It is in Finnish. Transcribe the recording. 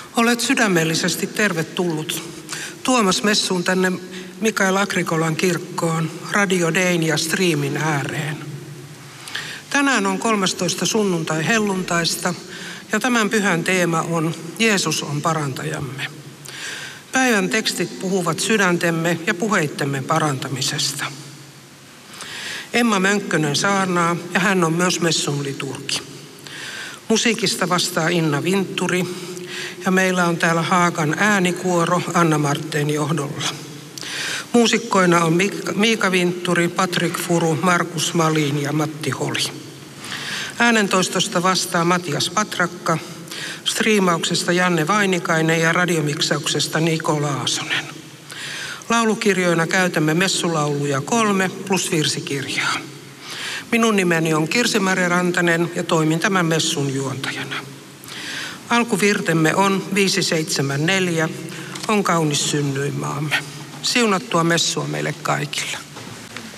Olet sydämellisesti tervetullut Tuomas messuun tänne Mikael Agrikolan kirkkoon, Radio Dayn ja Streamin ääreen. Tänään on 13. sunnuntai helluntaista ja tämän pyhän teema on Jeesus on parantajamme. Päivän tekstit puhuvat sydäntemme ja puheittemme parantamisesta. Emma Mönkkönen saarnaa ja hän on myös messun liturgi. Musiikista vastaa Inna Vintturi ja meillä on täällä Haagan äänikuoro Anna Martteen johdolla. Muusikkoina on Miika Vintturi, Patrik Furu, Markus Malin ja Matti Holi. Äänentoistosta vastaa Matias Patrakka, striimauksesta Janne Vainikainen ja radiomiksauksesta Niko Laasonen. Laulukirjoina käytämme messulauluja 3 plus virsikirjaa. Minun nimeni on Kirsi-Mari Rantanen ja toimin tämän messun juontajana. Alkuvirtemme on 574, on kaunis synnyinmaamme. Siunattua messua meille kaikille.